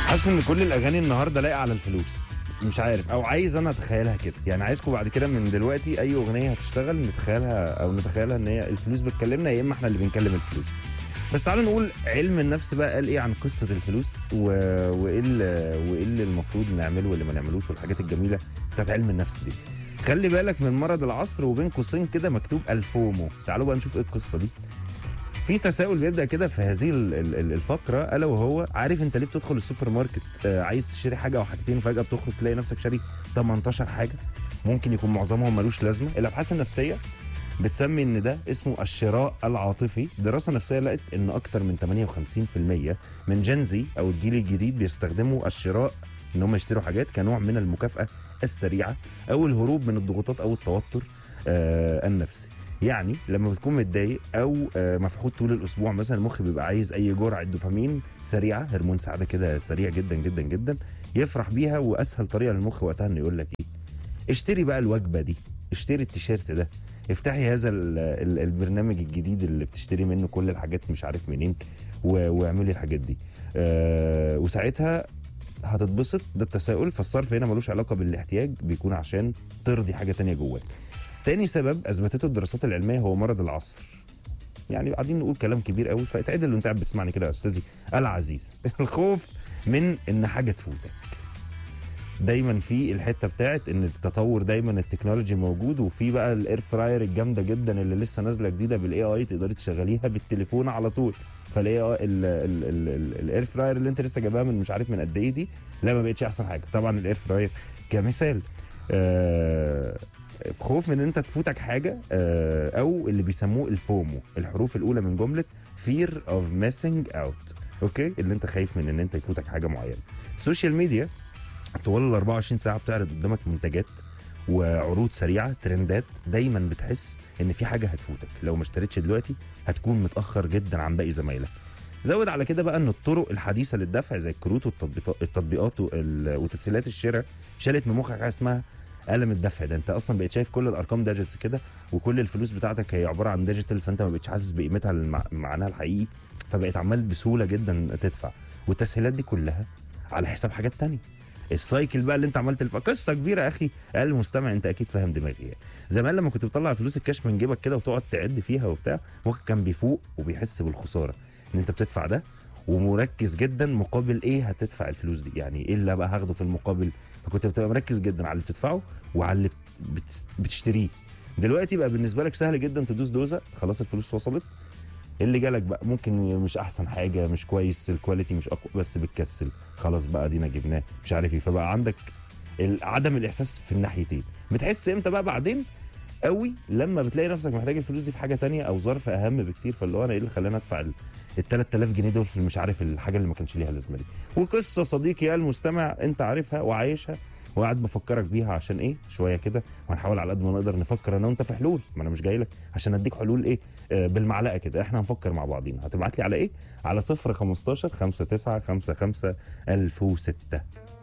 حاسس ان كل الاغاني النهارده لايقه على الفلوس. مش عارف، او عايز انا اتخيلها كده. يعني عايزكم بعد كده من دلوقتي اي اغنيه هتشتغل نتخيلها ان هي الفلوس بتكلمنا، يا اما احنا اللي بنكلم الفلوس. بس تعالوا نقول علم النفس بقى قال ايه عن قصه الفلوس وايه اللي المفروض نعمله واللي ما نعملوش، والحاجات الجميله بتاعت علم النفس دي. خلي بالك من مرض العصر، وبين قوسين كده مكتوب الفومو. تعالوا بقى نشوف ايه القصه دي. في تساؤل بيبدا كده في هذه الفقره، الا وهو عارف انت ليه بتدخل السوبر ماركت عايز تشتري حاجه او حاجتين، وفجاه بتخرج تلاقي نفسك شاري 18 حاجه ممكن يكون معظمهم ملوش لازمه. الابحاث النفسيه بتسمي ان ده اسمه الشراء العاطفي. دراسه نفسيه لقت ان اكتر من 58% من جنزي او الجيل الجديد بيستخدموا الشراء، ان هم يشتروا حاجات كنوع من المكافاه السريعه او الهروب من الضغوطات او التوتر النفسي. يعني لما بتكون متضايق او مفحوط طول الاسبوع مثلا، المخ بيبقى عايز اي جرعه دوبامين سريعه، هرمون سعاده كده سريع جدا جدا جدا يفرح بيها. واسهل طريقه للمخ وقتها انه يقول لك ايه؟ اشتري بقى الوجبه دي، اشتري التيشيرت ده، افتحي هذا البرنامج الجديد اللي بتشتري منه كل الحاجات مش عارف منين، واعملي الحاجات دي. وساعتها هتتبسط. ده التساؤل. فالصرف هنا ملوش علاقه بالاحتياج، بيكون عشان ترضي حاجه تانية جواك. تاني سبب اثبتته الدراسات العلميه هو مرض العصر. يعني قاعدين نقول كلام كبير قوي، فاتعدل وانت قاعد بتسمعني كده يا استاذي العزيز. الخوف من ان حاجه تفوتك. دايما في الحته بتاعت ان التطور دايما التكنولوجي موجود، وفي بقى الاير فراير الجامده جدا اللي لسه نازله جديده بالاي اي، تقدري تشغليها بالتليفون على طول. فالاي اي الاير فراير اللي انت لسه جايبها من مش عارف من قد ايه دي، لا ما بقتش احسن حاجه. طبعا الاير فراير كمثال. خوف من ان انت تفوتك حاجه، او اللي بيسموه الفومو، الحروف الاولى من جمله fear of missing out. اوكي، اللي انت خايف من ان انت يفوتك حاجه معينه. السوشيال ميديا طوال ال 24 ساعه بتعرض قدامك منتجات وعروض سريعه، ترندات. دايما بتحس ان في حاجه هتفوتك، لو ما اشتريتش دلوقتي هتكون متاخر جدا عن باقي زمايلك. زود على كده بقى ان الطرق الحديثه للدفع زي الكروت والتطبيقات وتسهيلات الشراء شالت من مخك حاجه اسمها قلم الدفع. ده انت اصلا بقيت شايف كل الارقام ديجيتس كده، وكل الفلوس بتاعتك هي عباره عن ديجيتال، فانت ما بقتش حاسس بقيمتها معناها الحقيقي. فبقيت عمال بسهوله جدا تدفع، والتسهيلات دي كلها على حساب حاجات تانية. السايكل بقى اللي انت عمال تلف قصه كبيره يا اخي. اقل مستمع انت اكيد فاهم دماغي يعني. زمان لما كنت بتطلع فلوس الكاش من جيبك كده وتقعد تعد فيها وبتاع، مخك كان بيفوق وبيحس بالخساره ان انت بتدفع ده، ومركز جدا مقابل ايه هتدفع الفلوس دي، يعني ايه اللي بقى هاخده في المقابل. فكنت بتبقى مركز جدا على اللي بتدفعه وعلى اللي بتشتريه. دلوقتي بقى بالنسبه لك سهل جدا تدوس دوزه، خلاص الفلوس وصلت. اللي جالك بقى ممكن مش احسن حاجه، مش كويس، الكواليتي مش اقوى، بس بتكسل. خلاص بقى دينا جبناه مش عارف ايه. فبقى عندك عدم الاحساس في الناحيتين. بتحس امتى بقى؟ بعدين قوي، لما بتلاقي نفسك محتاج الفلوس دي في حاجه تانية او ظرف اهم بكتير. فاللي هو انا ايه اللي خلاني ادفع ال 3000 جنيه دول في مش عارف الحاجه اللي ما كانش ليها لازمه دي. وقصه صديقي يا المستمع انت عارفها وعايشها، وقاعد بفكرك بيها عشان ايه شويه كده، وهنحاول على قد ما نقدر نفكر انا وانت في حلول. ما انا مش جاي لك عشان اديك حلول ايه بالمعلقه كده، احنا هنفكر مع بعضينا. هتبعت لي على ايه؟ على 015 59 55 1006.